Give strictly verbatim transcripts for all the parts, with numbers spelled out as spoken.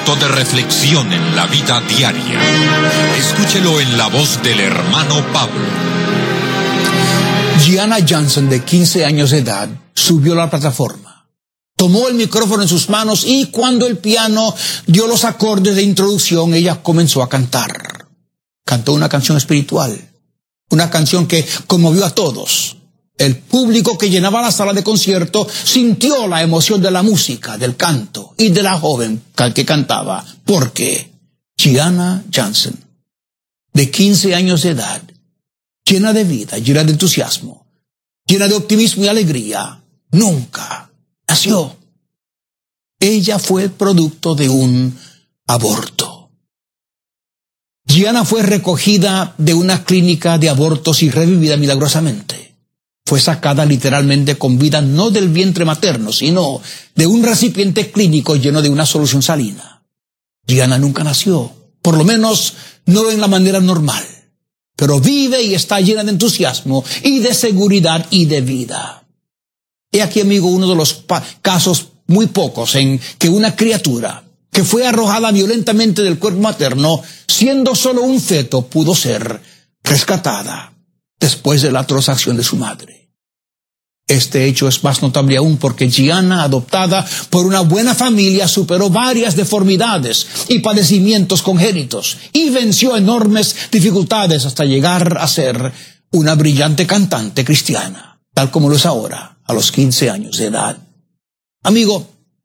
momento de reflexión en la vida diaria. Escúchelo en la voz del hermano Pablo. Gianna Johnson, de quince años de edad, subió a la plataforma. Tomó el micrófono en sus manos y cuando el piano dio los acordes de introducción, ella comenzó a cantar. Cantó una canción espiritual, una canción que conmovió a todos. El público que llenaba la sala de concierto sintió la emoción de la música, del canto y de la joven que cantaba, porque Gianna Johnson, de quince años de edad, llena de vida, llena de entusiasmo, llena de optimismo y alegría, nunca nació. Ella fue el producto de un aborto. Gianna fue recogida de una clínica de abortos y revivida milagrosamente. Fue sacada literalmente con vida no del vientre materno, sino de un recipiente clínico lleno de una solución salina. Gianna nunca nació, por lo menos no en la manera normal, pero vive y está llena de entusiasmo y de seguridad y de vida. He aquí, amigo, uno de los casos muy pocos en que una criatura que fue arrojada violentamente del cuerpo materno, siendo solo un feto, pudo ser rescatada después de la atroz acción de su madre. Este hecho es más notable aún porque Gianna, adoptada por una buena familia, superó varias deformidades y padecimientos congénitos y venció enormes dificultades hasta llegar a ser una brillante cantante cristiana, tal como lo es ahora, a los quince años de edad. Amigo,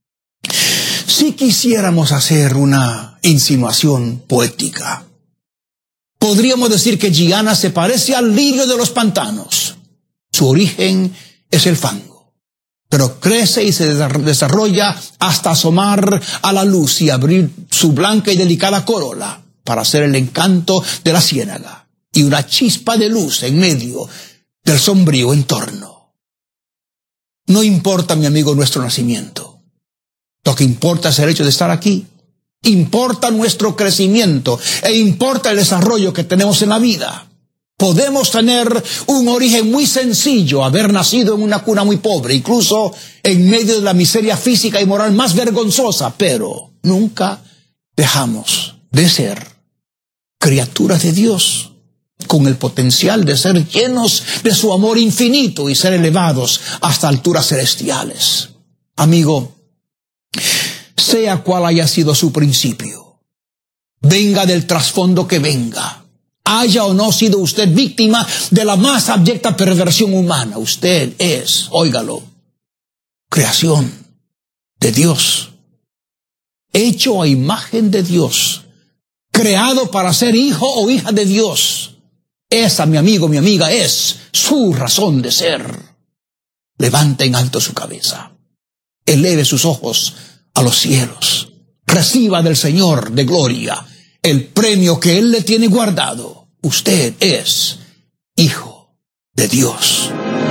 si quisiéramos hacer una insinuación poética, podríamos decir que Gianna se parece al lirio de los pantanos. Su origen es el fango, pero crece y se desarrolla hasta asomar a la luz y abrir su blanca y delicada corola para hacer el encanto de la ciénaga y una chispa de luz en medio del sombrío entorno. No importa, mi amigo, nuestro nacimiento. Lo que importa es el hecho de estar aquí. Importa nuestro crecimiento e importa el desarrollo que tenemos en la vida. Podemos tener un origen muy sencillo, haber nacido en una cuna muy pobre, incluso en medio de la miseria física y moral más vergonzosa, pero nunca dejamos de ser criaturas de Dios, con el potencial de ser llenos de su amor infinito y ser elevados hasta alturas celestiales. Amigo, sea cual haya sido su principio, venga del trasfondo que venga, haya o no sido usted víctima de la más abyecta perversión humana, usted es, óigalo, creación de Dios, hecho a imagen de Dios, creado para ser hijo o hija de Dios. Esa, mi amigo, mi amiga, es su razón de ser. Levante en alto su cabeza, eleve sus ojos a los cielos, reciba del Señor de gloria el premio que Él le tiene guardado. Usted es hijo de Dios.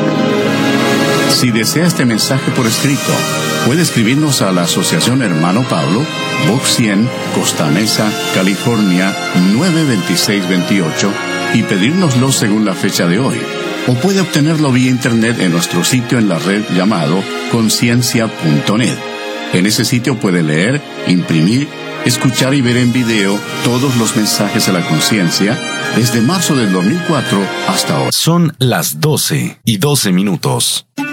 Si desea este mensaje por escrito, puede escribirnos a la Asociación Hermano Pablo, Box cien, Costa Mesa, California, nueve dos seis dos ocho, y pedírnoslo según la fecha de hoy. O puede obtenerlo vía internet en nuestro sitio en la red llamado conciencia punto net. En ese sitio puede leer, imprimir, escuchar y ver en video todos los mensajes a la conciencia desde marzo del dos mil cuatro hasta hoy. Son las doce y doce minutos.